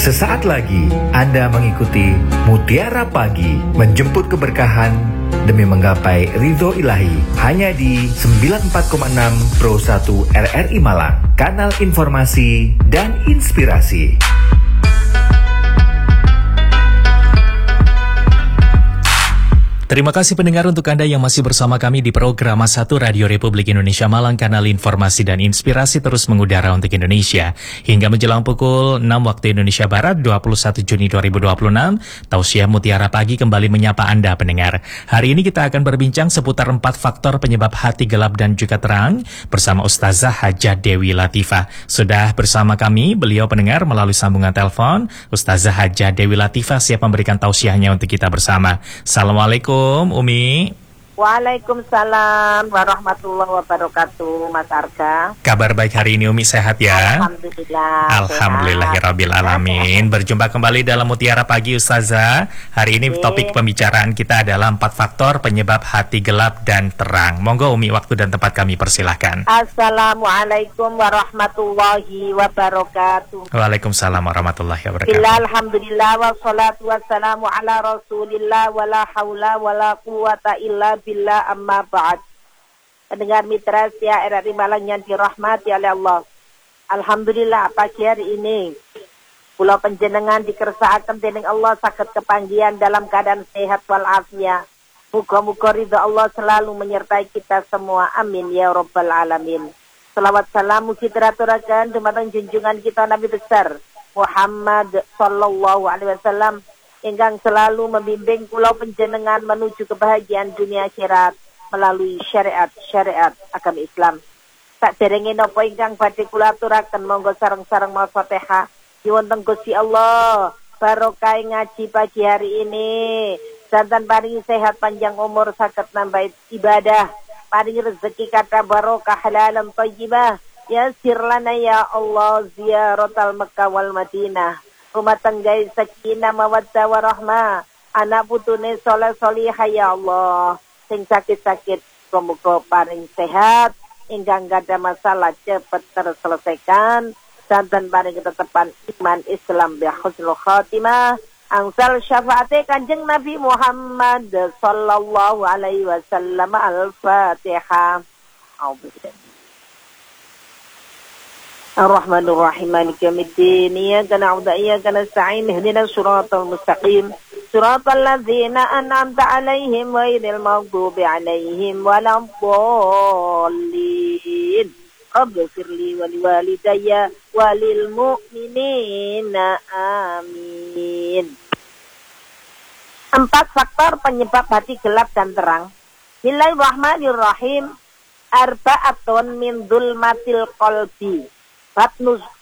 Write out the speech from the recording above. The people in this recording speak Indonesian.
Sesaat lagi Anda mengikuti Mutiara Pagi, menjemput keberkahan demi menggapai ridho ilahi, hanya di 94,6 Pro 1 RRI Malang, kanal informasi dan inspirasi. Terima kasih pendengar untuk Anda yang masih bersama kami di program 1 Radio Republik Indonesia Malang, kanal informasi dan inspirasi terus mengudara untuk Indonesia. Hingga menjelang pukul 6 waktu Indonesia Barat, 21 Juni 2026, Tausiah Mutiara Pagi kembali menyapa Anda pendengar. Hari ini kita akan berbincang seputar 4 faktor penyebab hati gelap dan juga terang bersama Ustazah Hajah Dewi Latifah. Sudah bersama kami, beliau pendengar melalui sambungan telepon. Ustazah Hajah Dewi Latifah siap memberikan tausiahnya untuk kita bersama. Assalamualaikum Umi. Waalaikumsalam warahmatullahi wabarakatuh, Mas Arga. Kabar baik hari ini Umi, sehat ya? Alhamdulillah. Alhamdulillahirabbil alamin. Berjumpa kembali dalam Mutiara Pagi Ustazah. Hari ini topik pembicaraan kita adalah 4 faktor penyebab hati gelap dan terang. Monggo Umi, waktu dan tempat kami persilahkan. Assalamualaikum warahmatullahi wabarakatuh. Waalaikumsalam warahmatullahi wabarakatuh. Alhamdulillah wassalatu wassalamu ala Rasulillah wala haula wala quwata illa billah, amma ba'd. Pendengar mitra setia RRI Malang yang dirahmati oleh Allah. Alhamdulillah pagi hari ini kula panjenengan dikersakaken dening Allah saged kepanggihan dalam keadaan sehat wal afiat. Muga-muga ridha Allah selalu menyertai kita semua. Amin ya rabbal alamin. Selawat salam mugi teraturaken dumateng junjungan kita Nabi besar Muhammad sallallahu alaihi wasallam ingkang selalu membimbing kula panjenengan menuju kebahagiaan dunia akhirat melalui syariat agama Islam. Saderenge napa ingkang badhe kula aturaken, monggo sareng-sareng maos Fatihah nyuwun Gusti Allah barokah ngaji pagi hari ini, santan paringi sehat panjang umur saged nambah ibadah, paringi rezeki kata barokah halalan thayyibah, yasir lana ya Allah ziaratal Makkah wal Madinah. Rumah tangga sakinah mawaddah warahmah, anak putune soleh solihah ya Allah. Sing sakit-sakit muga paring sehat, ingkang gak ada masalah cepat terselesaikan, dan paring ketetepan iman Islam bi husnul khatimah. Angsal syafaate Kanjeng Nabi Muhammad sallallahu alaihi wasallam. Al-Fatihah. Ar-Rahmanir Rahim, Maliki Yaumiddin, Iyyaka na'budu wa iyyaka nasta'in, ihdinas siratal mustaqim, siratal ladzina an'amta 'alaihim ghairil maghdubi 'alaihim waladdallin. Rabbighfirli wa liwalidayya wa lil mu'minina, amin. 4 faktor penyebab hati gelap dan terang. Bismillahirrahmanirrahim. Arba'atun min dzulmatil qalbi.